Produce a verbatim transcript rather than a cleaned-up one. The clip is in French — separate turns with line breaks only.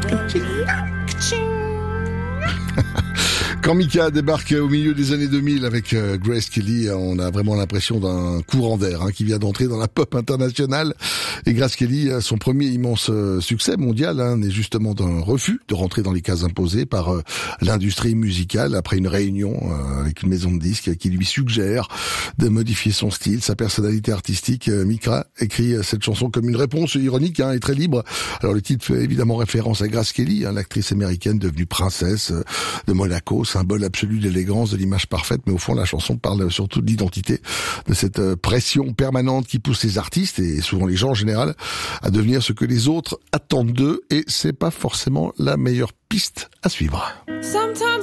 Quand Mika débarque au milieu des années deux mille avec euh, Grace Kelly, on a vraiment l'impression d'un courant d'air hein, qui vient d'entrer dans la pop internationale. Et Grace Kelly, son premier immense euh, succès mondial, hein, n'est justement d'un refus de rentrer dans les cases imposées par euh, l'industrie musicale après une réunion euh, avec une maison de disques qui lui suggère de modifier son style, sa personnalité artistique. Euh, Mika écrit euh, cette chanson comme une réponse ironique hein, et très libre. Alors le titre fait évidemment référence à Grace Kelly, hein, l'actrice américaine devenue princesse euh, de Monaco, symbole absolu d'élégance, de l'image parfaite, mais au fond la chanson parle surtout de l'identité, de cette pression permanente qui pousse les artistes et souvent les gens en général à devenir ce que les autres attendent d'eux, et c'est pas forcément la meilleure piste à suivre. Sometimes